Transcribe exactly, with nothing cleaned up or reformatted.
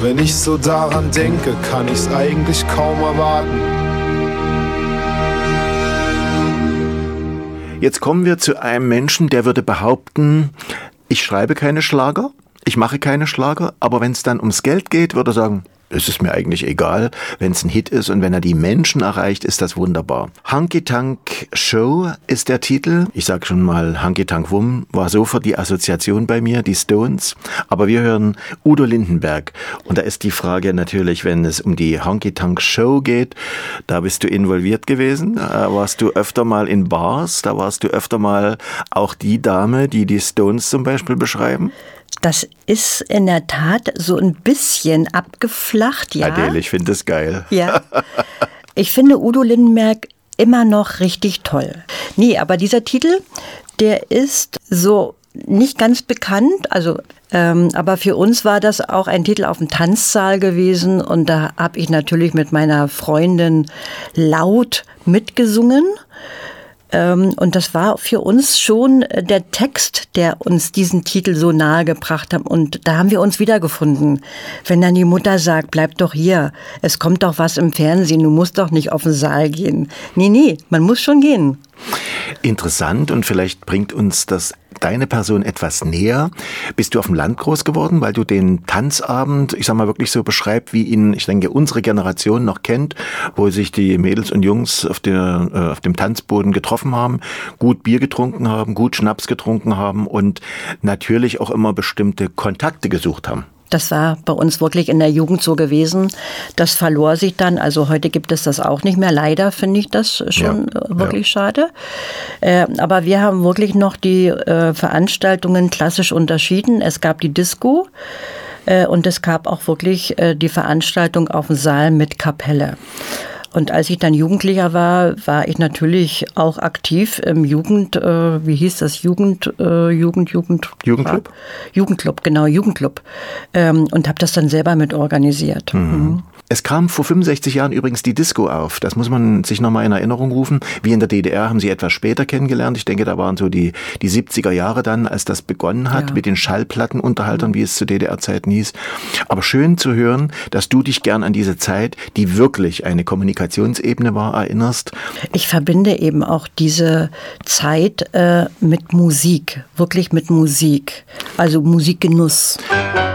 Wenn ich so daran denke, kann ich's eigentlich kaum erwarten. Jetzt kommen wir zu einem Menschen, der würde behaupten, ich schreibe keine Schlager, ich mache keine Schlager, aber wenn es dann ums Geld geht, würde er sagen, es ist mir eigentlich egal, wenn es ein Hit ist und wenn er die Menschen erreicht, ist das wunderbar. Honky Tonk Show ist der Titel. Ich sage schon mal, Honky Tonk Wum war sofort die Assoziation bei mir, die Stones. Aber wir hören Udo Lindenberg. Und da ist die Frage natürlich, wenn es um die Honky Tonk Show geht, da bist du involviert gewesen. Da warst du öfter mal in Bars, da warst du öfter mal auch die Dame, die die Stones zum Beispiel beschreiben. Das ist in der Tat so ein bisschen abgeflacht, ja. Adele, ich finde das geil. Ja. Ich finde Udo Lindenberg immer noch richtig toll. Nee, aber dieser Titel, der ist so nicht ganz bekannt, also ähm, aber für uns war das auch ein Titel auf dem Tanzsaal gewesen und da habe ich natürlich mit meiner Freundin laut mitgesungen. Und das war für uns schon der Text, der uns diesen Titel so nahe gebracht hat. Und da haben wir uns wiedergefunden. Wenn dann die Mutter sagt, bleib doch hier, es kommt doch was im Fernsehen, du musst doch nicht auf den Saal gehen. Nee, nee, man muss schon gehen. Interessant und vielleicht bringt uns das deine Person etwas näher. Bist du auf dem Land groß geworden, weil du den Tanzabend, ich sag mal wirklich so beschreibst, wie ihn, ich denke, unsere Generation noch kennt, wo sich die Mädels und Jungs auf, der, äh, auf dem Tanzboden getroffen haben, gut Bier getrunken haben, gut Schnaps getrunken haben und natürlich auch immer bestimmte Kontakte gesucht haben. Das war bei uns wirklich in der Jugend so gewesen. Das verlor sich dann. Also heute gibt es das auch nicht mehr. Leider finde ich das schon ja, wirklich ja. schade. Äh, aber wir haben wirklich noch die äh, Veranstaltungen klassisch unterschieden. Es gab die Disco äh, und es gab auch wirklich äh, die Veranstaltung auf dem Saal mit Kapelle. Und als ich dann Jugendlicher war, war ich natürlich auch aktiv im Jugend, äh, wie hieß das, Jugend, äh, Jugend, Jugend... Jugendclub? Äh, Jugendclub, genau, Jugendclub. Ähm, und habe das dann selber mit organisiert. Mhm. Mhm. Es kam vor fünfundsechzig Jahren übrigens die Disco auf. Das muss man sich nochmal in Erinnerung rufen. Wir in der D D R haben sie etwas später kennengelernt. Ich denke, da waren so die, die siebziger Jahre dann, als das begonnen hat, ja. mit den Schallplattenunterhaltern, wie es zu D D R-Zeiten hieß. Aber schön zu hören, dass du dich gern an diese Zeit, die wirklich eine Kommunikationsebene war, erinnerst. Ich verbinde eben auch diese Zeit äh, mit Musik, wirklich mit Musik. Also Musikgenuss.